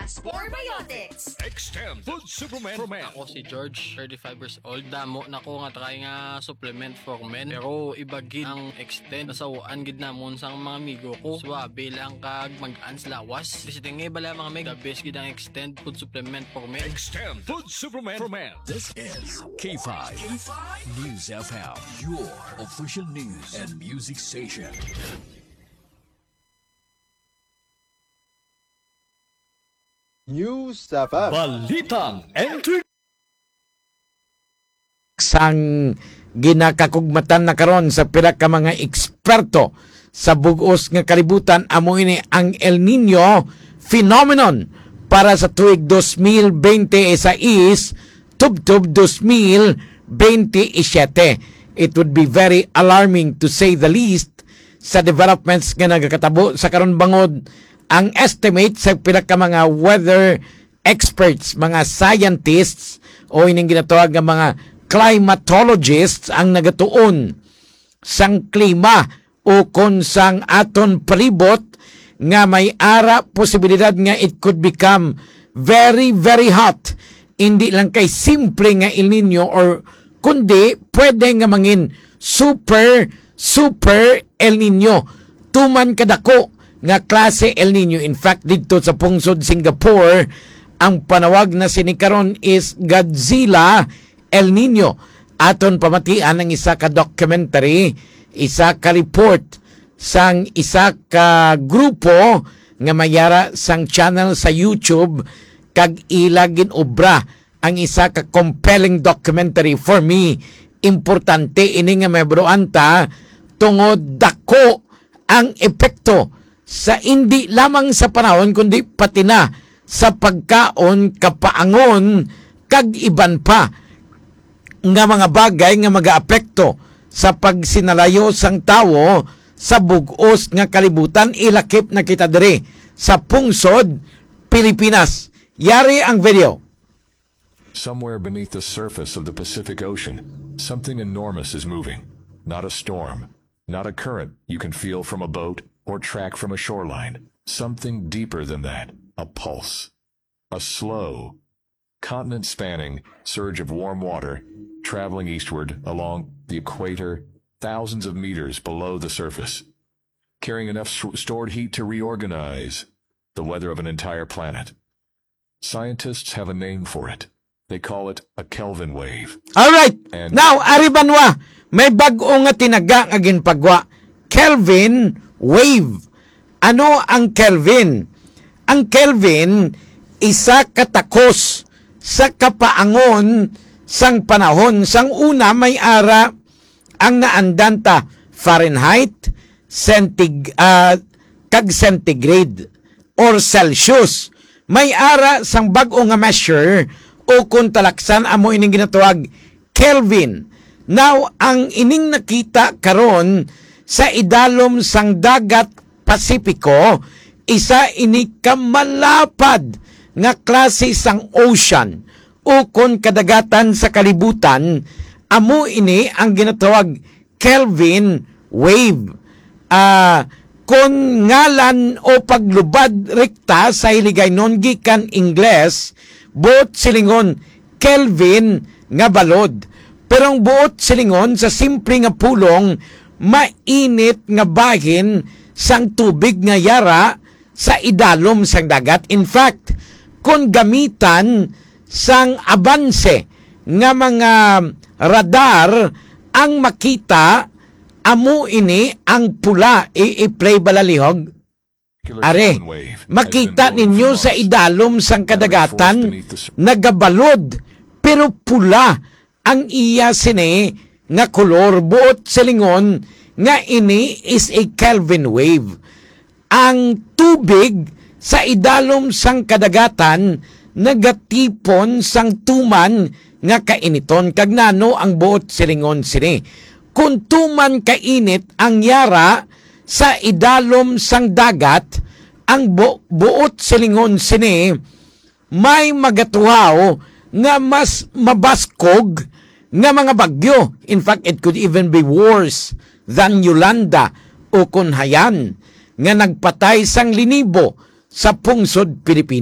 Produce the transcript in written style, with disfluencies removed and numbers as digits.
Probiotics. Extend Food Supplement for Men. Ako si George, 35 years old. Damo na ko nga try nga supplement for men. Pero ibagid ang extend. Nasawaan gid namon sa mga amigo ko. Swabe lang kag mag-ans lawas. Kasi nga bala mga meg, the best gid ang extend food supplement for men. Extend Food Supplement for Men. This is K5 News FM, your official news and music station. News FM. Balitang Entry. Sang ginakakugmatan na karon sa pila ka mga eksperto sa bug-os nga kalibutan amo ini ang El Nino phenomenon para sa tuig 2026 tubtub 2027. It would be very alarming to say the least sa developments nga nagakatabo sa karon bangod. Ang estimate sa pila ka mga weather experts, mga scientists o ining ginatawag nga mga climatologists ang nagatuon sang klima o kung sang aton palibot nga may ara posibilidad nga it could become very, very hot. Hindi lang kay simple nga El Nino or kundi pwede nga mangin super El Nino. Tuman kadako nga klase El Nino. In fact, dito sa pungsod Singapore, ang panawag na sinikaron is Godzilla El Nino. Aton pamatian ang isa ka documentary, isa ka report sang isa ka grupo nga mayara sang channel sa YouTube kag ilagin obra ang isa ka compelling documentary. For me, importante ini nga mebroanta tungod dako ang epekto sa hindi lamang sa panahon kundi pati na sa pagkaon, kapaangon kag iban pa nga mga bagay nga magaapekto sa pagsinalayo sang tawo sa bug-os nga kalibutan. Ilakip na kita diri sa pungsod Pilipinas. Yari ang video. Somewhere beneath the surface of the Pacific Ocean, something enormous is moving. Not a storm, not a current you can feel from a boat or track from a shoreline. Something deeper than that, a pulse. A slow, continent-spanning surge of warm water traveling eastward along the equator thousands of meters below the surface, carrying enough stored heat to reorganize the weather of an entire planet. Scientists have a name for it. They call it a Kelvin wave. Alright, And now aribanwa, may bag-o nga tinaga nga ginpagwa. Kelvin wave. Ano ang Kelvin? Ang Kelvin, isa katakos sa kapaangon sang panahon. Sang una may ara ang naandanta Fahrenheit, kag centigrade or Celsius. May ara sang bag-o nga measure o kung talaksan amo ining ginatawag Kelvin. Now, ang ining nakita karon sa idalom sang dagat Pasipiko, isa ini kamalapad nga klase sang ocean o kon kadagatan sa kalibutan. Amo ini ang ginatawag Kelvin wave. Kon ngalan o paglubad rekta sa hiligaynon gikan Ingles, buot silingon Kelvin nga balod. Pero ang buot silingon sa simple nga pulong mainit nga bahin sang tubig nga yara sa idalom sang dagat. In fact, kung gamitan sang abanse nga mga radar ang makita, amo ini ang pula. I-play balalihog. Are, makita ninyo sa idalom sang kadagatan nagabalod pero pula ang iya sine nga kolor. Buot silingon nga ini is a Kelvin wave. Ang tubig sa idalom sang kadagatan nagatipon sang tuman nga kainiton kag nano ang buot silingon sini. Kung tuman kainit ang yara sa idalom sang dagat, ang buot silingon sini may magatuhaw nga mas mabaskog nga mga bagyo. In fact, it could even be worse than Yolanda o Kunhayan nga nagpatay sang linibo sa pungsod Pilipinas.